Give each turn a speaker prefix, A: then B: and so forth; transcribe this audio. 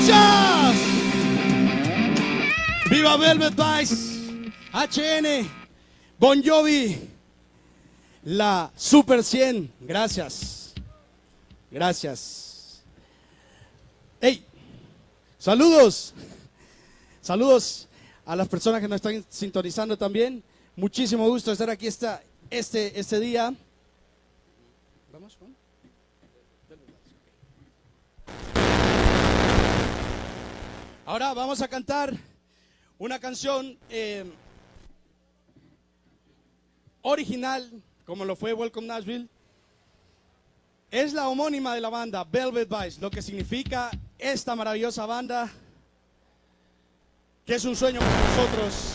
A: Gracias. Viva Velvet Vice, HN, Bon Jovi, la Super 100. Gracias. Gracias. Hey, saludos. Saludos a las personas que nos están sintonizando también. Muchísimo gusto estar aquí este día. ¿Vamos? Ahora vamos a cantar una canción original, como lo fue Welcome Nashville. Es la homónima de la banda, Velvet Vice, lo que significa esta maravillosa banda, que es un sueño para nosotros.